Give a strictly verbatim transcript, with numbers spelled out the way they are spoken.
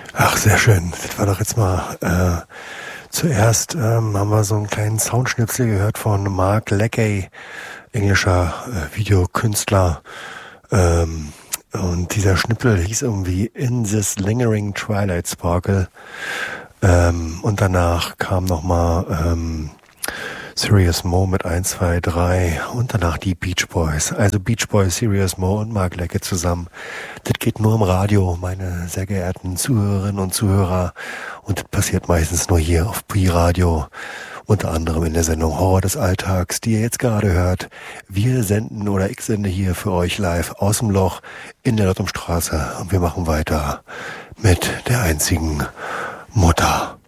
Ach, sehr schön. Das war doch jetzt mal, äh, zuerst ähm, haben wir so einen kleinen Soundschnipsel gehört von Mark Leckey, englischer äh, Videokünstler. Ähm, und dieser Schnipsel hieß irgendwie In This Lingering Twilight Sparkle. Ähm, und danach kam nochmal ähm, Serious Mo mit eins, zwei, drei und danach die Beach Boys. Also Beach Boys, Serious Mo und Mark Lecke zusammen. Das geht nur im Radio, meine sehr geehrten Zuhörerinnen und Zuhörer. Und das passiert meistens nur hier auf Pi-Radio. Unter anderem in der Sendung Horror des Alltags, die ihr jetzt gerade hört. Wir senden oder ich sende hier für euch live aus dem Loch in der Lottumstraße. Und wir machen weiter mit der einzigen Mutter.